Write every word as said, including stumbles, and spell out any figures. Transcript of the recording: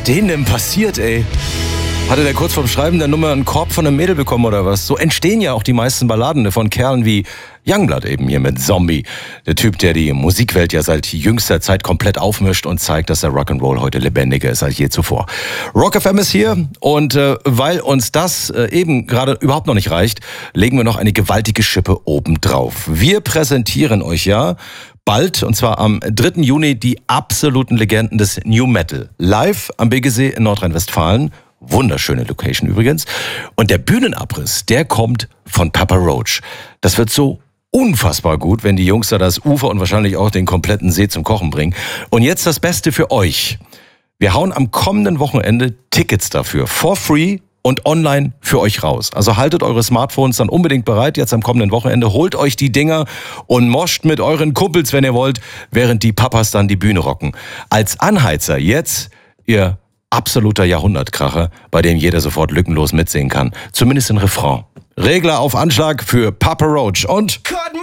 ist denen denn passiert, ey? Hatte der kurz vorm Schreiben der Nummer einen Korb von einem Mädel bekommen oder was? So entstehen ja auch die meisten Balladen von Kerlen wie Youngblood eben hier mit Zombie. Der Typ, der die Musikwelt ja seit jüngster Zeit komplett aufmischt und zeigt, dass der Rock'n'Roll heute lebendiger ist als je zuvor. Rock F M ist hier und äh, weil uns das äh, eben gerade überhaupt noch nicht reicht, legen wir noch eine gewaltige Schippe obendrauf. Wir präsentieren euch ja bald, und zwar am dritten Juni, die absoluten Legenden des New Metal. Live am Biggesee in Nordrhein-Westfalen. Wunderschöne Location übrigens. Und der Bühnenabriss, der kommt von Papa Roach. Das wird so unfassbar gut, wenn die Jungs da das Ufer und wahrscheinlich auch den kompletten See zum Kochen bringen. Und jetzt das Beste für euch. Wir hauen am kommenden Wochenende Tickets dafür. For free und online für euch raus. Also haltet eure Smartphones dann unbedingt bereit jetzt am kommenden Wochenende. Holt euch die Dinger und moscht mit euren Kumpels, wenn ihr wollt, während die Papas dann die Bühne rocken. Als Anheizer jetzt ihr absoluter Jahrhundertkracher, bei dem jeder sofort lückenlos mitsingen kann. Zumindest im Refrain. Regler auf Anschlag für Papa Roach und Cut